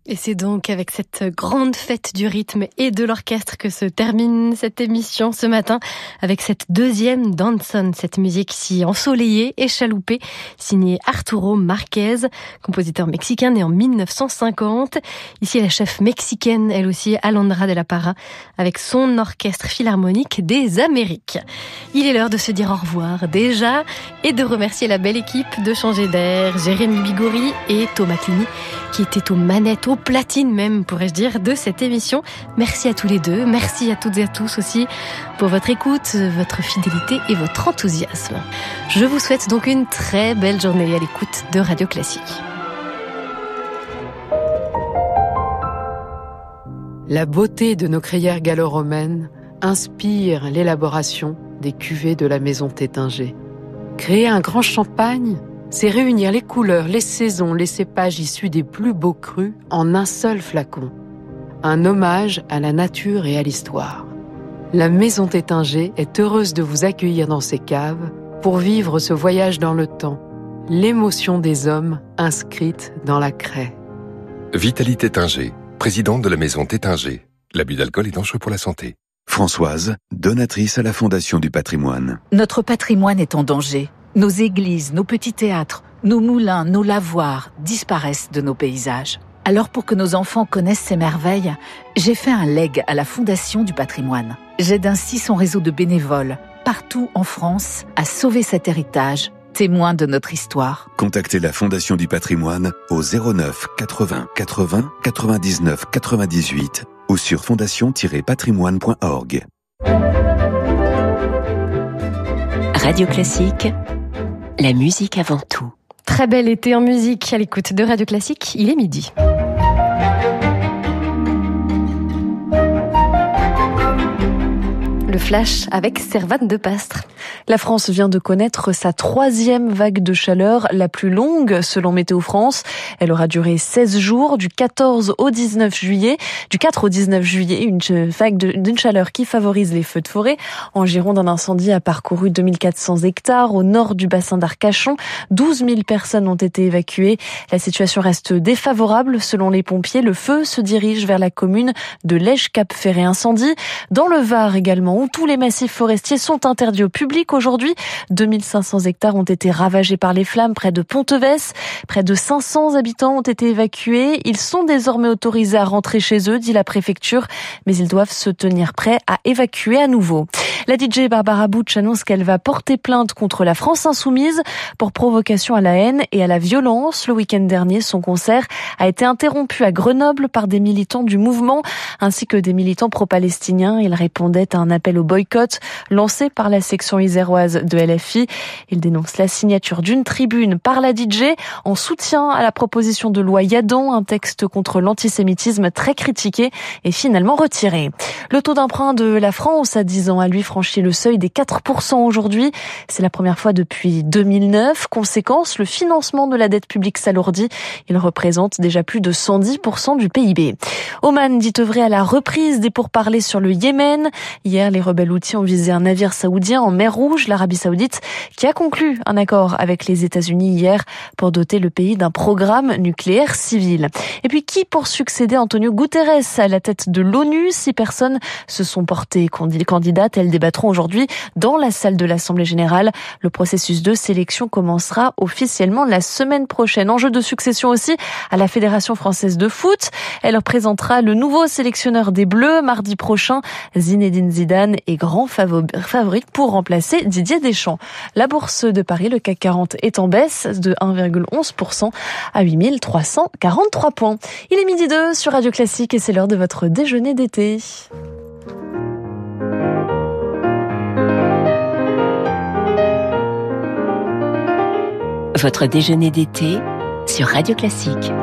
Et c'est donc avec cette grande fête du rythme et de l'orchestre que se termine cette émission ce matin, avec cette deuxième Danzón, cette musique si ensoleillée et chaloupée, signée Arturo Márquez, compositeur mexicain né en 1950. Ici la chef mexicaine, elle aussi, Alondra de la Parra, avec son orchestre philharmonique des Amériques. Il est l'heure de se dire au revoir déjà et de remercier la belle équipe de Changer d'air, Jérémy Bigori et Thomas Cluny, qui étaient aux manettes, aux platines même, pourrais-je dire, de cette émission. Merci à tous les deux, merci à toutes et à tous aussi pour votre écoute, votre fidélité et votre enthousiasme. Je vous souhaite donc une très belle journée à l'écoute de Radio Classique. La beauté de nos crayères gallo-romaines inspire l'élaboration des cuvées de la maison Tétinger. Créer un grand champagne, c'est réunir les couleurs, les saisons, les cépages issus des plus beaux crus en un seul flacon. Un hommage à la nature et à l'histoire. La Maison Tétinger est heureuse de vous accueillir dans ses caves pour vivre ce voyage dans le temps, l'émotion des hommes inscrite dans la craie. Vitalie Tétinger, présidente de la Maison Tétinger. L'abus d'alcool est dangereux pour la santé. Françoise, donatrice à la Fondation du patrimoine. Notre patrimoine est en danger. Nos églises, nos petits théâtres, nos moulins, nos lavoirs disparaissent de nos paysages. Alors pour que nos enfants connaissent ces merveilles, j'ai fait un legs à la Fondation du patrimoine. J'aide ainsi son réseau de bénévoles, partout en France, à sauver cet héritage, témoin de notre histoire. Contactez la Fondation du patrimoine au 09 80 80 99 98 ou sur fondation-patrimoine.org. Radio Classique, la musique avant tout. Très bel été en musique à l'écoute de Radio Classique, il est midi. Le flash avec Servane de Pastre. La France vient de connaître sa 3e vague de chaleur, la plus longue selon Météo France. Elle aura duré 16 jours, du 14 au 19 juillet. Du 4 au 19 juillet, une vague d'une chaleur qui favorise les feux de forêt. En Gironde, un incendie a parcouru 2400 hectares au nord du bassin d'Arcachon. 12 000 personnes ont été évacuées. La situation reste défavorable selon les pompiers. Le feu se dirige vers la commune de Lège-Cap-Ferré. Incendie dans le Var également, où tous les massifs forestiers sont interdits au public aujourd'hui. 2500 hectares ont été ravagés par les flammes près de Ponteves. Près de 500 habitants ont été évacués. Ils sont désormais autorisés à rentrer chez eux, dit la préfecture, mais ils doivent se tenir prêts à évacuer à nouveau. La DJ Barbara Butch annonce qu'elle va porter plainte contre la France Insoumise pour provocation à la haine et à la violence. Le week-end dernier, son concert a été interrompu à Grenoble par des militants du mouvement ainsi que des militants pro-palestiniens. Ils répondaient à un appel au boycott lancé par la section iséroise de LFI. Ils dénoncent la signature d'une tribune par la DJ en soutien à la proposition de loi Yadon, un texte contre l'antisémitisme très critiqué et finalement retiré. Le taux d'emprunt de la France à 10 ans a lui franchi le seuil des 4% aujourd'hui. C'est la première fois depuis 2009. Conséquence, le financement de la dette publique s'alourdit. Il représente déjà plus de 110% du PIB. Oman dit œuvrer à la reprise des pourparlers sur le Yémen. Hier, les rebelles houthis ont visé un navire saoudien en mer Rouge, l'Arabie Saoudite, qui a conclu un accord avec les États-Unis hier pour doter le pays d'un programme nucléaire civil. Et puis, qui pour succéder à Antonio Guterres à la tête de l'ONU? 6 personnes se sont portées candidates. Elles débattront aujourd'hui dans la salle de l'Assemblée générale. Le processus de sélection commencera officiellement la semaine prochaine. Enjeu de succession aussi à la Fédération française de foot. Elle représentera le nouveau sélectionneur des Bleus mardi prochain. Zinedine Zidane est grand favori pour remplacer Didier Deschamps. La bourse de Paris, le CAC 40, est en baisse de 1,11% à 8 343 points. Il est 12h02 sur Radio Classique et c'est l'heure de votre déjeuner d'été. Votre déjeuner d'été sur Radio Classique.